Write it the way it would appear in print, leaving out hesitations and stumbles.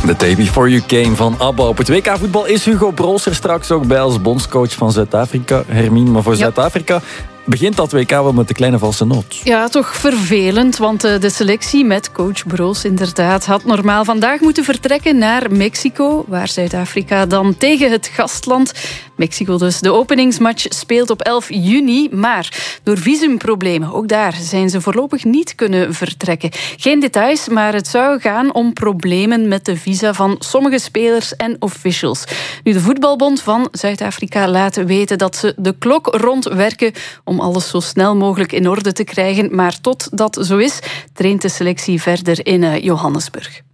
The Day Before You Came van ABBA. Op het WK-voetbal is Hugo Broos er straks ook bij als bondscoach van Zuid-Afrika. Hermine, maar voor Zuid-Afrika begint dat WK wel met de kleine valse noot. Ja, toch vervelend, want de selectie met coach Broos inderdaad had normaal vandaag moeten vertrekken naar Mexico, waar Zuid-Afrika dan tegen het gastland, Mexico dus, de openingsmatch speelt op 11 juni. Maar door visumproblemen, ook daar zijn ze voorlopig niet kunnen vertrekken. Geen details, maar het zou gaan om problemen met de visa van sommige spelers en officials. Nu, de voetbalbond van Zuid-Afrika laat weten dat ze de klok rondwerken om alles zo snel mogelijk in orde te krijgen. Maar tot dat zo is, traint de selectie verder in Johannesburg.